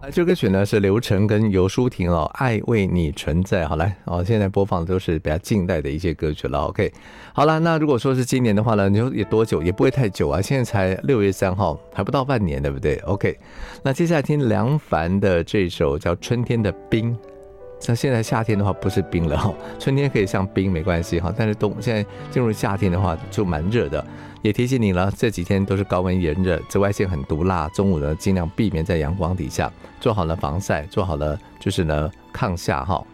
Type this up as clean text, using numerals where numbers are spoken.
这歌曲呢是刘晨跟尤舒婷哦，爱为你存在。好来哦，现在播放的都是比较近代的一些歌曲了。OK， 好了，那如果说是今年的话呢，你说也多久？也不会太久啊，现在才6月3号，还不到半年，对不对 ？OK， 那接下来听梁凡的这首叫《春天的冰》。像现在夏天的话不是冰了哈，春天可以像冰没关系哈，但是现在进入夏天的话就蛮热的，也提醒你了，这几天都是高温炎热，紫外线很毒辣，中午呢尽量避免在阳光底下，做好了防晒，做好了就是呢抗夏哈。